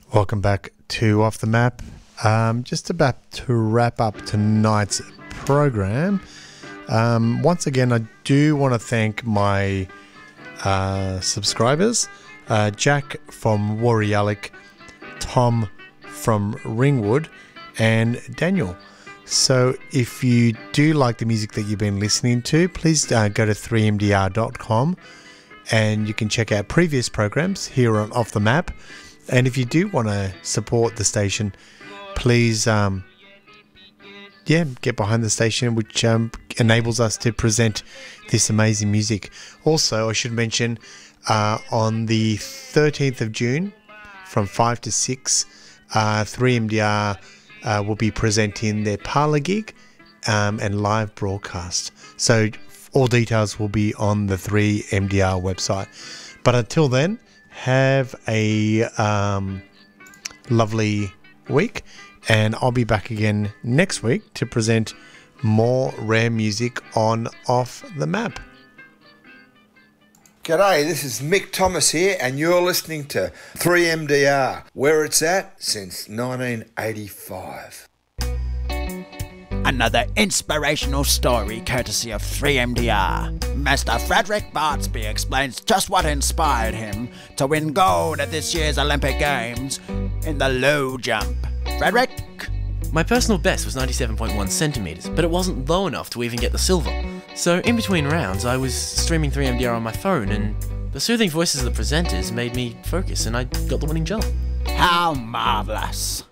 Welcome back to Off the Map. Just about to wrap up tonight's program. Once again, I do want to thank my subscribers, Jack from Warrialic, Tom from Ringwood, and Daniel. So if you do like the music that you've been listening to, please go to 3mdr.com and you can check out previous programs here on Off the Map. And if you do want to support the station, please get behind the station, which enables us to present this amazing music. Also, I should mention on the 13th of June from 5 to 6, 3MDR will be presenting their parlour gig and live broadcast. So all details will be on the 3MDR website. But until then, have a lovely week, and I'll be back again next week to present more rare music on Off the Map. G'day, this is Mick Thomas here, and you're listening to 3MDR, where it's at since 1985. Another inspirational story courtesy of 3MDR. Master Frederick Bartsby explains just what inspired him to win gold at this year's Olympic Games in the low jump. Frederick? My personal best was 97.1 centimetres, but it wasn't low enough to even get the silver. So in between rounds, I was streaming 3MDR on my phone, and the soothing voices of the presenters made me focus, and I got the winning jump. How marvellous.